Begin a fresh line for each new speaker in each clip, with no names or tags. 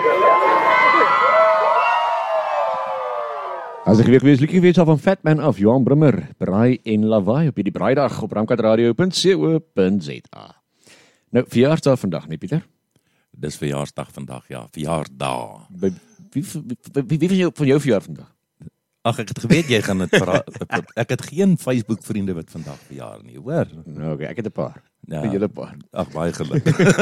As ek weer liedjie weet van Fatman af Johan Brummer, Braai en Lawaai op hierdie braaidag op ramkatradio.co.za. Nou, verjaarsdag vandag, nee Pieter?
Dis verjaarsdag vandag, ja, verjaardag.
Wie van jou verjaar vandag?
Ag, ek het geweet jy gaan dit vra. Ek het geen Facebook vriende wat vandag verjaar nie, hoor.
Nou, okay, ek het 'n paar.
Ja.
Een hele paar.
Ag, baie geluk.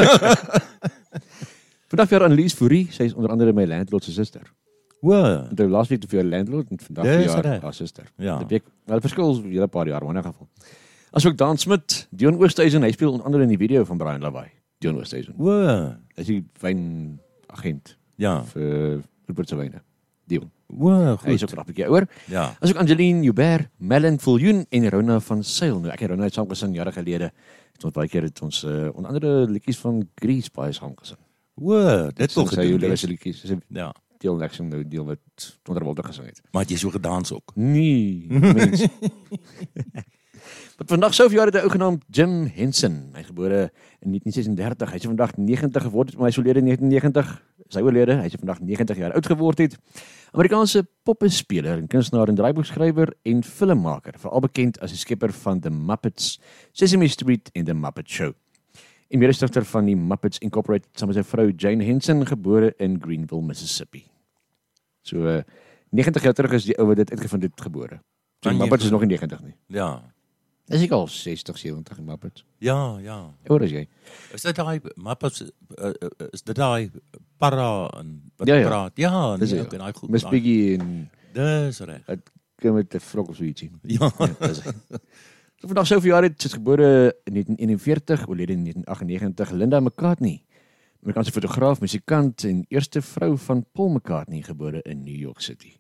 Vandag verjaar Annelies Fourie, sy is onder andere my landlord se suster.
Wow.
Nou, laas week vir jou landlord en vandag
Dis
verjaar
reg.
haar suster.
Ja.
Dit week, wel verskil is 'n hele paar jaar, maar in 'n geval. Asook Dan Smit, Dion Oosthuizen, hy speel onder andere in die video van Brian Lawaai. Dion Oosthuizen.
Wow.
Hy is die wynagent
Ja.
vir Rupert se wyne. Dion.
Wow,
Hy is
goed.
ook 'n bietjie ouer.
Ja.
Asook Angeline Joubert, Melon Viljoen en Rona van Sail. Nou ek en Rona het saam gesing jare gelede. Ons baie keer het ons onder andere liedjies van Grease baie saam gesing.
Wow, dit wil
Sy
gedoen.
liriese liedjies. Sy
Ja.
deel Lexing nou deel wat onder Walter gesing het.
Maar het jy so gedans ook?
Nee, mens. Wat vandag sou verjaar het 'n ou genaamd Jim Henson. Hy gebore in 1936. Hy is vandag 90 geword, maar hy is oorlede in 1990. Sy oorlede, hy is vandag 90 jaar oud geword het. Amerikaanse poppenspeler en kunstenaar en draaiboekskrywer en filmmaker, veral bekend as die skepper van The Muppets, Sesame Street en The Muppet Show. En mede-stigter van die Muppets Incorporated saam met sy vrou Jane Henson, gebore in Greenville, Mississippi. So 90 jaar terug is die ou wat dit uitgevind het gebore. So die Muppets is nog nie 90 nie.
Ja.
Is ek al 60, 70 in Muppets?
Ja, ja.
Hoe is jy?
Is dit daai Muppets is dit daai para en wat
Ja, ja.
praat? Ja,
Dis
nee,
hy.
okay, daai goed.
Miss Piggy en
Dis reg.
het kom met 'n vrok of so ietsie.
Ja.
Dis hy. So vandag sou verjaar het, sy is gebore in 1941, oorlede in 1998, Linda McCartney. Amerikaanse fotograaf, musikant en eerste vrou van Paul McCartney, gebore in New York City.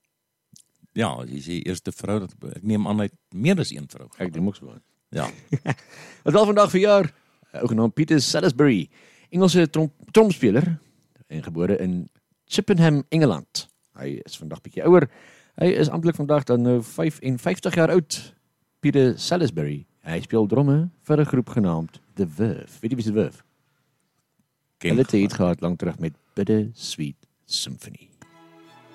Ja, jy sê eerste vrou dat ek neem aan hy het meer as een vrou.
Ek dink ook so.
Ja.
Wat wel vandag verjaar, ook genaamd Peter Salisbury, Engelse tromspeler en gebore in Chippenham, Engeland. Hy is vandag bietjie ouer. Hy is amptelik vandag dan nou 55 jaar oud. Peter Salisbury. Hy speel dromme vir 'n groep genaamd The Verve. Weet jy wie is The Verve? Hulle het 'n hit gehad lank terug met Bitter Sweet Symphony.